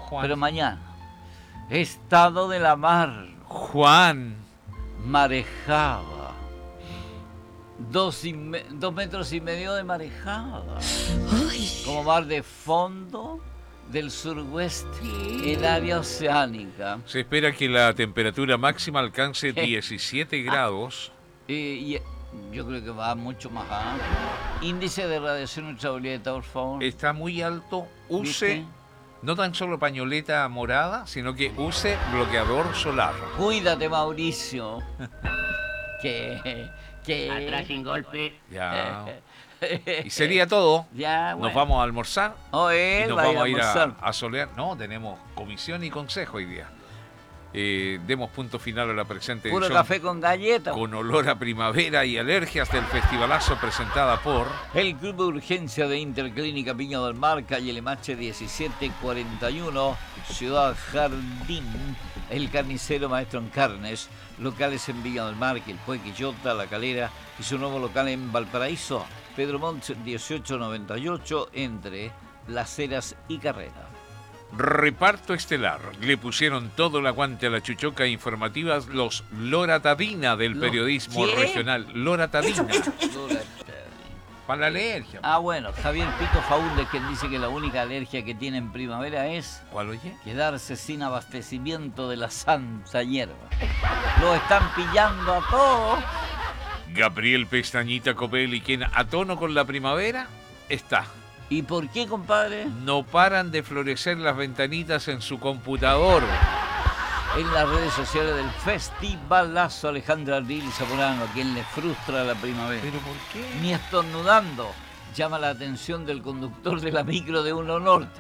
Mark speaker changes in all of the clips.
Speaker 1: Juan.
Speaker 2: Pero mañana. Estado de la mar.
Speaker 1: Juan.
Speaker 2: Marejada. 2,5 metros de marejada.
Speaker 3: Uy.
Speaker 2: Como mar de fondo del suroeste en área oceánica.
Speaker 1: Se espera que la temperatura máxima alcance 17 grados.
Speaker 2: Y yo creo que va mucho más alto. Índice de radiación ultravioleta, por favor.
Speaker 1: Está muy alto. Use
Speaker 2: ¿Viste?
Speaker 1: no tan solo pañoleta morada, sino que use bloqueador solar.
Speaker 2: Cuídate, Mauricio. que
Speaker 4: Atrás sin golpe.
Speaker 1: Ya. Y sería todo.
Speaker 2: Ya, bueno.
Speaker 1: Nos vamos a almorzar.
Speaker 2: Oh,
Speaker 1: Y
Speaker 2: él
Speaker 1: nos
Speaker 2: va
Speaker 1: vamos
Speaker 2: a
Speaker 1: a ir
Speaker 2: almorzar.
Speaker 1: a solear. No, tenemos comisión y consejo hoy día. Demos punto final a la presente
Speaker 2: Puro
Speaker 1: edición
Speaker 2: café con galleta.
Speaker 1: con olor a primavera y alergias del festivalazo presentada por
Speaker 2: El Club de Urgencia de Interclínica Viña del Mar, calle Lemache 1741, Ciudad Jardín, El Carnicero Maestro en Carnes, locales en Viña del Mar, Quilpué, Quillota, La Calera y su nuevo local en Valparaíso, Pedro Montt 1898, entre Las Heras y Carrera.
Speaker 1: Reparto Estelar. Le pusieron todo el aguante a la chuchoca informativa los Loratadina del periodismo
Speaker 2: ¿Qué?
Speaker 1: regional. Loratadina. Para la alergia.
Speaker 2: Ah, bueno, Javier Pito Faúndez, quien dice que la única alergia que tiene en primavera es
Speaker 1: ¿Cuál oye?
Speaker 2: quedarse sin abastecimiento de la santa hierba. Lo están pillando a todos.
Speaker 1: Gabriel Pestañita Copelli, quien a tono con la primavera está.
Speaker 2: ¿Y por qué, compadre?
Speaker 1: No paran de florecer las ventanitas en su computador.
Speaker 2: En las redes sociales del Festivalazo, Alejandra Ardil Zamorano, a quien le frustra la primavera.
Speaker 1: ¿Pero por qué?
Speaker 2: Ni estornudando llama la atención del conductor de la micro de Uno Norte.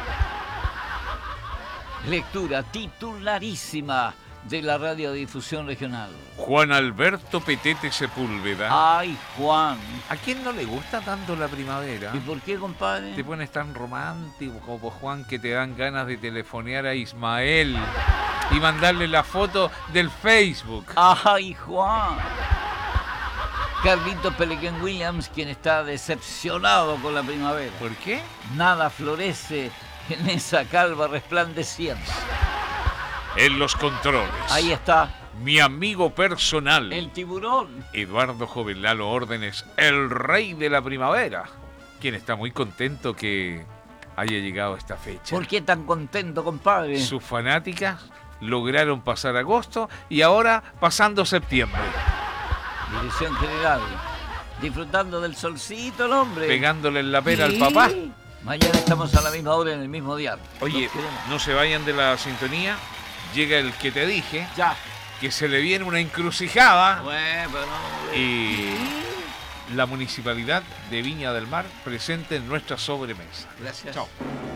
Speaker 2: Lectura titularísima de la radiodifusión regional.
Speaker 1: Juan Alberto Petete Sepúlveda.
Speaker 2: ¡Ay, Juan!
Speaker 1: ¿A quién no le gusta tanto la primavera?
Speaker 2: ¿Y por qué, compadre?
Speaker 1: Te pones tan romántico como Juan que te dan ganas de telefonear a Ismael y mandarle la foto del Facebook.
Speaker 2: ¡Ay, Juan! Carlitos Pelequén Williams, quien está decepcionado con la primavera.
Speaker 1: ¿Por qué?
Speaker 2: Nada florece en esa calva resplandeciente.
Speaker 1: En los controles.
Speaker 2: Ahí está,
Speaker 1: Mi amigo personal,
Speaker 2: el tiburón.
Speaker 1: Eduardo Jovelalo Órdenes, el rey de la primavera, quien está muy contento que haya llegado esta fecha.
Speaker 2: ¿Por qué tan contento, compadre?
Speaker 1: Sus fanáticas lograron pasar agosto y ahora pasando septiembre,
Speaker 2: Dirección general. Disfrutando del solcito, el hombre.
Speaker 1: pegándole en la pera al
Speaker 2: Sí.
Speaker 1: papá.
Speaker 2: Mañana estamos a la misma hora en el mismo diario.
Speaker 1: Oye,
Speaker 2: Los queremos.
Speaker 1: no se vayan de la sintonía. Llega el que te dije,
Speaker 2: Ya.
Speaker 1: que se le viene una encrucijada
Speaker 2: Bueno, pero no.
Speaker 1: y la Municipalidad de Viña del Mar presente en nuestra sobremesa.
Speaker 2: Gracias.
Speaker 1: Chao.